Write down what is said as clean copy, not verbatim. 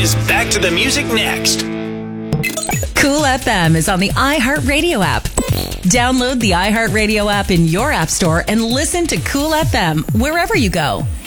is back to the music next. Cool FM is on the iHeartRadio app. Download the iHeartRadio app in your app store and listen to Cool FM wherever you go.